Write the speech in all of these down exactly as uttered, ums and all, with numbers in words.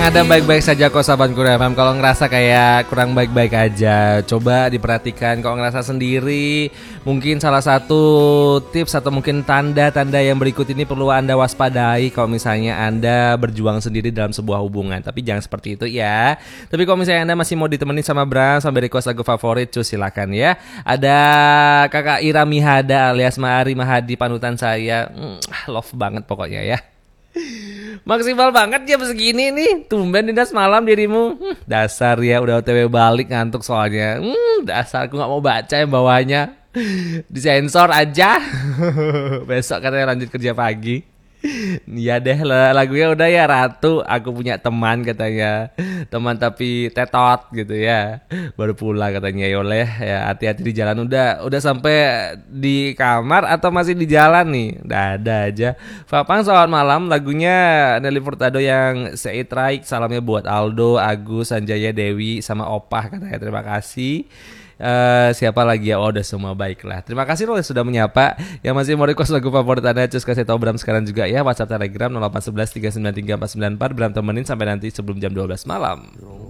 Anda baik-baik saja kok sahabat Kur F M. Kalau ngerasa kayak kurang baik-baik aja, coba diperhatikan. Kalau ngerasa sendiri, mungkin salah satu tips atau mungkin tanda-tanda yang berikut ini perlu Anda waspadai kalau misalnya Anda berjuang sendiri dalam sebuah hubungan. Tapi jangan seperti itu ya. Tapi kalau misalnya Anda masih mau ditemenin sama Bram sampai request lagu favorit, cus silakan ya. Ada Kakak Ira Mihada alias Mari Mahadi, panutan saya. mm, Love banget pokoknya ya. Maksimal banget jam segini nih. Tumben Dinas malam dirimu. hmm, Dasar ya, udah O T W balik ngantuk soalnya. hmm, Dasar aku gak mau baca yang bawahnya. Disensor aja. Besok katanya lanjut kerja pagi. Iya deh, lagunya udah ya Ratu. Aku punya teman katanya. Teman tapi tetot gitu ya. Baru pulang katanya. Yoleh ya, hati-hati di jalan. Udah udah sampai di kamar atau masih di jalan nih? Udah ada aja. Fapang selamat malam. Lagunya Nelly Furtado yang Say It Right. Salamnya buat Aldo, Agus, Sanjaya, Dewi sama Opah katanya. Terima kasih. Uh, siapa lagi ya? Oh, udah semua baiklah. Terima kasih loh sudah menyapa. Yang masih mau request lagu favorit Anda, cus kasih tahu Bram sekarang juga ya. WhatsApp Telegram nol delapan satu satu tiga sembilan tiga empat sembilan empat. Bram temenin sampai nanti sebelum jam dua belas malam.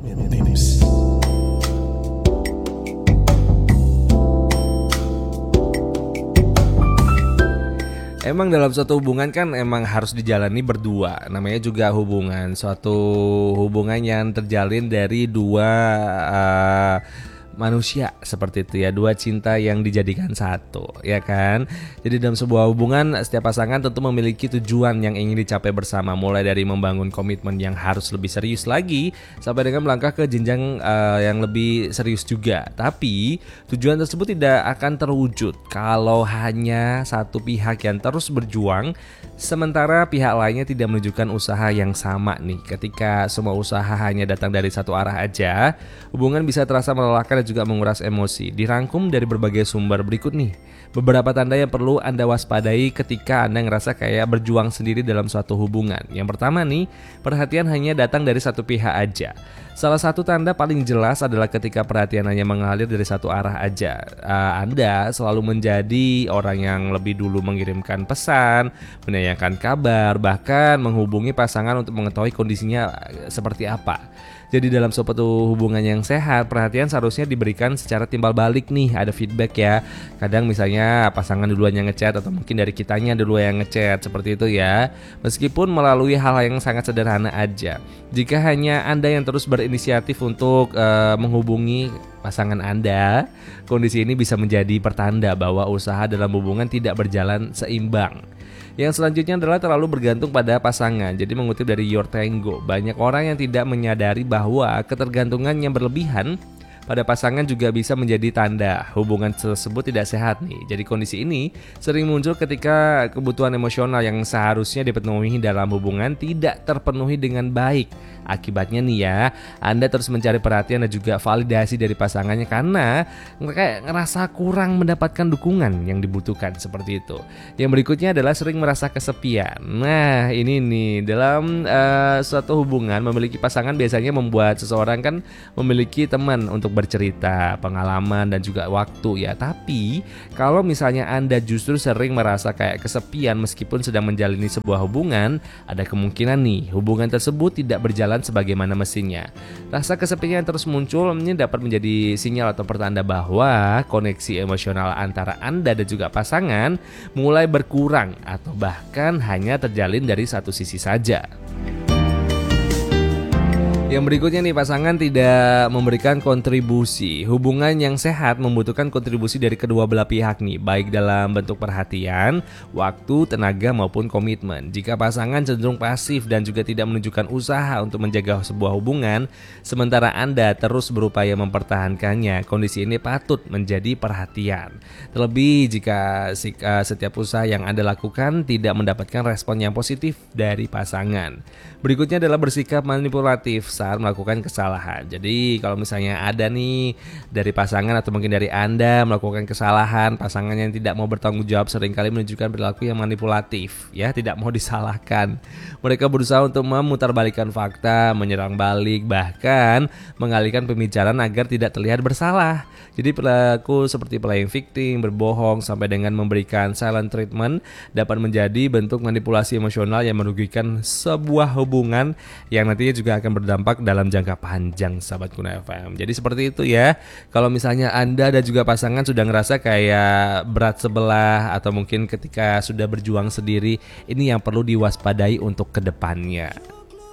Emang dalam suatu hubungan kan emang harus dijalani berdua. Namanya juga hubungan. Suatu hubungan yang terjalin dari dua uh, manusia seperti itu ya, dua cinta yang dijadikan satu, ya kan? Jadi dalam sebuah hubungan setiap pasangan tentu memiliki tujuan yang ingin dicapai bersama, mulai dari membangun komitmen yang harus lebih serius lagi sampai dengan melangkah ke jenjang uh, yang lebih serius juga. Tapi tujuan tersebut tidak akan terwujud kalau hanya satu pihak yang terus berjuang sementara pihak lainnya tidak menunjukkan usaha yang sama nih. Ketika semua usaha hanya datang dari satu arah aja, hubungan bisa terasa melelahkan dan juga menguras emosi. Dirangkum dari berbagai sumber berikut nih beberapa tanda yang perlu Anda waspadai ketika Anda ngerasa kayak berjuang sendiri dalam suatu hubungan. Yang pertama nih, perhatian hanya datang dari satu pihak aja. Salah satu tanda paling jelas adalah ketika perhatian hanya mengalir dari satu arah aja. uh, Anda selalu menjadi orang yang lebih dulu mengirimkan pesan, menanyakan kabar, bahkan menghubungi pasangan untuk mengetahui kondisinya seperti apa. Jadi dalam suatu hubungan yang sehat, perhatian seharusnya diberikan secara timbal balik nih, ada feedback ya. Kadang misalnya pasangan duluan yang ngechat atau mungkin dari kitanya dulu yang ngechat, seperti itu ya. Meskipun melalui hal yang sangat sederhana aja. Jika hanya Anda yang terus berinisiatif untuk uh, menghubungi pasangan Anda, kondisi ini bisa menjadi pertanda bahwa usaha dalam hubungan tidak berjalan seimbang. Yang selanjutnya adalah terlalu bergantung pada pasangan. Jadi mengutip dari Your Tango, banyak orang yang tidak menyadari bahwa ketergantungan yang berlebihan pada pasangan juga bisa menjadi tanda hubungan tersebut tidak sehat nih. Jadi kondisi ini sering muncul ketika kebutuhan emosional yang seharusnya dipenuhi dalam hubungan tidak terpenuhi dengan baik. Akibatnya nih ya, Anda terus mencari perhatian dan juga validasi dari pasangannya karena kayak ngerasa kurang mendapatkan dukungan yang dibutuhkan, seperti itu. Yang berikutnya adalah sering merasa kesepian. Nah ini nih, dalam uh, suatu hubungan memiliki pasangan biasanya membuat seseorang kan memiliki teman untuk bercerita, pengalaman dan juga waktu ya. Tapi kalau misalnya Anda justru sering merasa kayak kesepian meskipun sedang menjalani sebuah hubungan, ada kemungkinan nih hubungan tersebut tidak berjalan sebagaimana mestinya. Rasa kesepian yang terus muncul ini dapat menjadi sinyal atau pertanda bahwa koneksi emosional antara Anda dan juga pasangan mulai berkurang atau bahkan hanya terjalin dari satu sisi saja. Yang berikutnya nih, pasangan tidak memberikan kontribusi. Hubungan yang sehat membutuhkan kontribusi dari kedua belah pihak nih, baik dalam bentuk perhatian, waktu, tenaga maupun komitmen. Jika pasangan cenderung pasif dan juga tidak menunjukkan usaha untuk menjaga sebuah hubungan, sementara Anda terus berupaya mempertahankannya, kondisi ini patut menjadi perhatian. Terlebih jika setiap usaha yang Anda lakukan tidak mendapatkan respon yang positif dari pasangan. Berikutnya adalah bersikap manipulatif. besar melakukan kesalahan. Jadi kalau misalnya ada nih dari pasangan atau mungkin dari Anda melakukan kesalahan, pasangan yang tidak mau bertanggung jawab seringkali menunjukkan perilaku yang manipulatif, ya, tidak mau disalahkan. Mereka berusaha untuk memutarbalikkan fakta, menyerang balik, bahkan mengalihkan pembicaraan agar tidak terlihat bersalah. Jadi perilaku seperti playing victim, berbohong, sampai dengan memberikan silent treatment dapat menjadi bentuk manipulasi emosional yang merugikan sebuah hubungan yang nantinya juga akan berdampak dalam jangka panjang, sahabat Kuna F M. Jadi seperti itu ya. Kalau misalnya Anda dan juga pasangan sudah ngerasa kayak berat sebelah atau mungkin ketika sudah berjuang sendiri, ini yang perlu diwaspadai untuk kedepannya.